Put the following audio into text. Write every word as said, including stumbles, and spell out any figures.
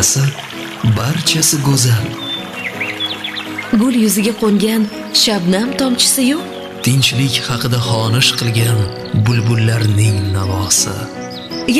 qarasa barchasi go'zal. Gul yuziga qo'ngan shabnam tomchisi yo'q. Tinchlik haqida xonish qilgan bulbullarning navosi.